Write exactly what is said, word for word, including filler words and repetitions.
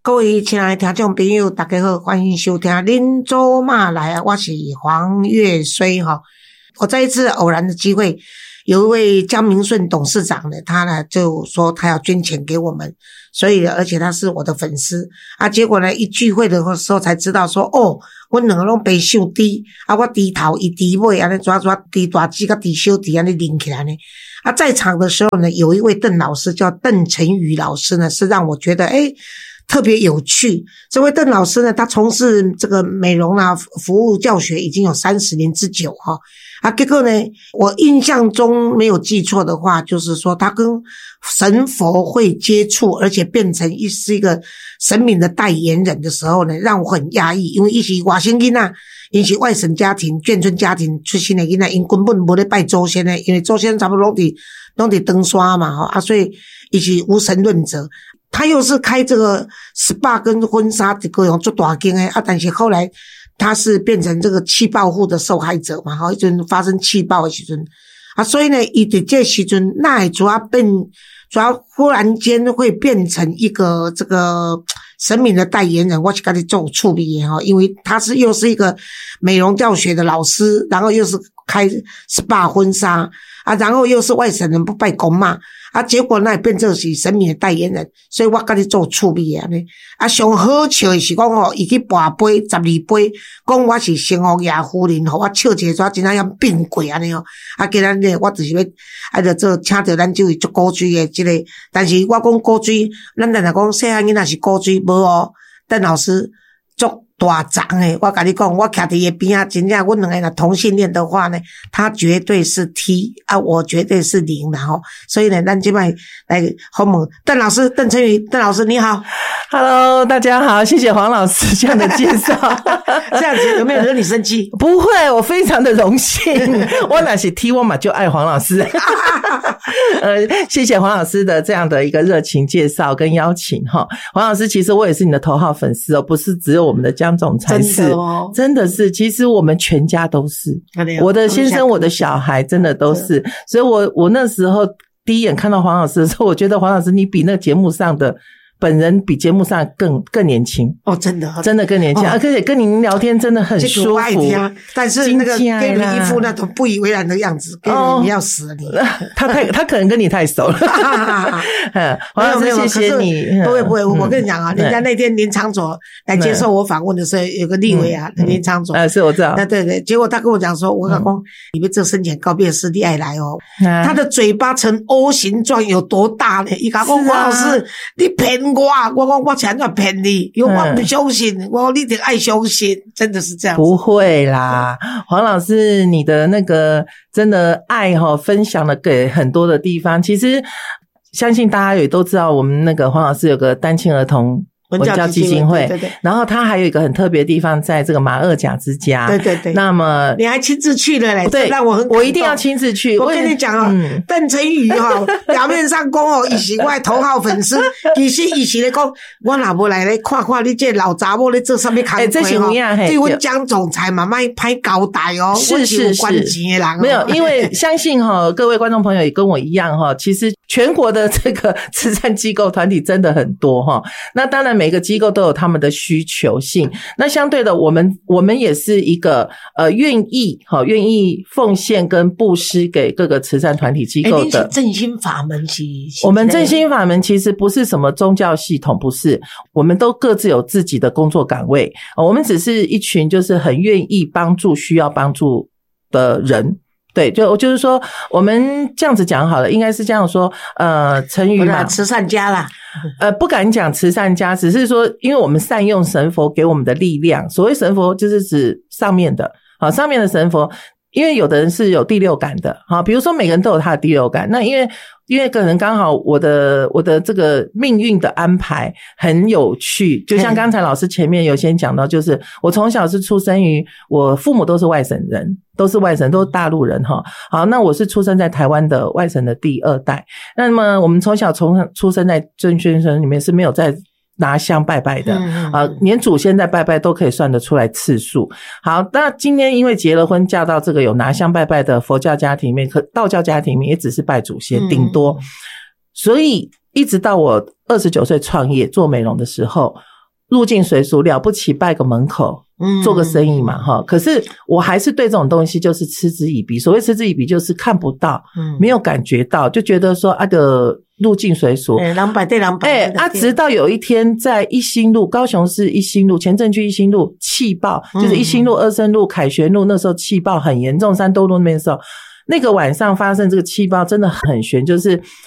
各位亲爱的听众朋友，大家好，欢迎收听恁祖妈来啊，我是黄月水哈。我在一次偶然的机会，有一位江明顺董事长呢，他呢就说他要捐钱给我们，所以而且他是我的粉丝啊。结果呢，一聚会的时候才知道说，哦，我两个拢白秀低啊，我低头一低尾，安尼抓抓低大肌跟低小低安尼拎起来呢。啊，在场的时候呢，有一位邓老师叫邓成宇老师呢，是让我觉得诶特别有趣。这位邓老师呢，他从事这个美容啊服务教学已经有三十年之久哈。啊，结果呢，我印象中没有记错的话，就是说他跟神佛会接触，而且变成一是一个神明的代言人的时候呢，让我很压抑，因为他是外省囡仔，他是外省家庭眷村家庭出身的囡仔，他根本没在拜祖先的，因为祖先差不多拢伫拢伫登山嘛啊，所以他是无神论者。他又是开这个 S P A 跟婚纱这个用做大间的啊，但是后来他是变成这个气爆户的受害者嘛，哈，一阵发生气爆的时阵啊，所以呢，伊在这时阵那也主要变，主要忽然间会变成一个这个神明的代言人，我是跟你做处理的哈，因为他是又是一个美容教学的老师，然后又是开 S P A 婚纱啊，然后又是外省人不拜公嘛。啊，结果那也变成是神明的代言人，所以我跟你做处理啊呢。啊，上好笑的是讲哦，伊去跋杯十二杯，讲我是生福爷夫人，互我笑一个怎真样变鬼安尼哦。啊，今仔日我就是要啊，就做请到咱这位足古锥的这个，但是我讲古锥，咱常常讲细汉囡仔是古锥，无哦，邓老师足大长诶，我跟你讲，我徛伫伊边啊，真正阮两个若同性恋的话呢，他绝对是 T 啊，我绝对是零啦吼。所以呢，咱今摆来访问邓老师，邓成宇，邓老师你好 ，Hello， 大家好，谢谢黄老师这样的介绍。 这样子有没有惹你生气？ 不会，我非常的荣幸。我若是 T 我嘛就爱黄老师。呃，谢谢黄老师的这样的一个热情介绍跟邀请哈。黄老师，其实我也是你的头号粉丝哦，不是只有我们的江总裁是， 真的哦， 真的是，其实我们全家都是，我的先生、我的小孩真的都是，所以我我那时候第一眼看到黄老师的时候，我觉得黄老师你比那节目上的本人比节目上更更年轻哦，真的真的更年轻，哦，而且跟您聊天真的很舒服。这个我爱听， 但是那个给你一副那种不以为然的样子，给你，哦，你要死了你。 他太他可能跟你太熟了。黄老师谢谢你。 不会不会，我跟你讲啊，人家那天林长佐来接受我访问的时候，有个立委啊，嗯，林长佐， 啊，是我知道。 那对对，结果他跟我讲说，我讲讲你们这生前告别式你爱来哦，嗯，他的嘴巴呈 O 形状有多大呢？伊讲讲黄老师你骗我，我讲我前怎骗你，因为我不相信，嗯，我说你得爱相信，真的是这样。 不会啦，黄老师，你的那个真的爱哈，分享了给很多的地方。其实相信大家也都知道，我们那个黄老师有个单亲儿童文教基金会， 对对对， 然后他还有一个很特别的地方，在这个马二甲之家， 对对对。 那么你还亲自去了嘞， 对， 让我很我一定要亲自去。 我跟你讲哦，嗯，邓成宇哦，表面上讲哦，伊是我的头号粉丝，其实伊是咧讲，我若无来咧看看你这老查某咧做啥物工作哦， 这是有影嘿， 对阮江总裁嘛，卖拍交代哦， 是是是， 关钱的人，哦， 没有，因为相信哈，各位观众朋友也跟我一样哈，其实全国的这个慈善机构团体真的很多哈，那当然每个机构都有他们的需求性，那相对的我们我们也是一个呃愿意齁愿意奉献跟布施给各个慈善团体机构的。 欸，振兴法门其实我们振兴法门其实不是什么宗教系统，不是，我们都各自有自己的工作岗位，我们只是一群就是很愿意帮助需要帮助的人。对，就就是说，我们这样子讲好了，应该是这样说，呃，成语嘛， 慈善家啦， 呃，不敢讲慈善家，只是说，因为我们善用神佛给我们的力量，所谓神佛就是指上面的，好，上面的神佛，因为有的人是有第六感的，好，比如说每个人都有他的第六感，那因为因为可能刚好我的我的这个命运的安排很有趣，就像刚才老师前面有先讲到，就是我从小是出生于我父母都是外省人，都是外省，都是大陆人哈。好，那我是出生在台湾的外省的第二代，那么我们从小从出生在真宣生里面是没有在拿香拜拜的，嗯、啊，连祖先在拜拜都可以算得出来次数。好，那今天因为结了婚，嫁到这个有拿香拜拜的佛教家庭里面，可道教家庭里面也只是拜祖先，顶多。所以一直到我二十九岁创业做美容的时候， 入境随俗，了不起拜个门口， 嗯， 做个生意嘛哈。可是我还是对这种东西就是嗤之以鼻。所谓嗤之以鼻，就是看不到，嗯，没有感觉到，就觉得说啊的入境随俗， 哎，两百对两百， 哎，啊，直到有一天在一心路，高雄市一心路，前镇区一心路气爆，就是一心路、二圣路、凯旋路那时候气爆很严重，三多路那边的时候。那个晚上发生这个气爆真的很悬，就是